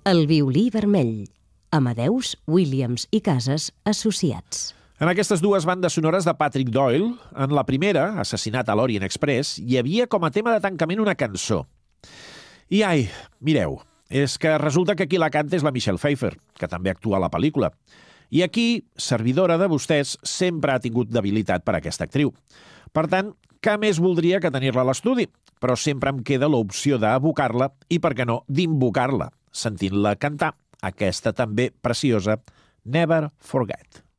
El violí vermell. Amadeus, Williams i Casas Associats. En aquestes dues bandes sonores de Patrick Doyle, en la primera, Assassinat a l'Orient Express, hi havia com a tema de tancament una cançó. I ai, mireu, és que resulta que qui la canta és la Michelle Pfeiffer, que també actua a la pel·lícula. I aquí, servidora de vostès, sempre ha tingut debilitat per aquesta actriu. Per tant, què més voldria que tenir-la a l'estudi? Però sempre em queda l'opció d'abocar-la i, per què no, d'invocar-la, sentint-la cantar aquesta també preciosa Never Forget.